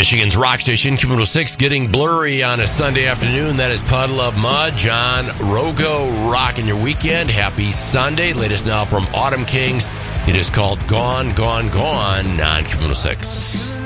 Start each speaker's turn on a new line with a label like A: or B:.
A: Michigan's rock station, Q106, getting blurry on a Sunday afternoon. That is Puddle of Mud. John Rogo rocking your weekend. Happy Sunday. Latest now from Autumn Kings. It is called Gone, Gone, Gone on Q106.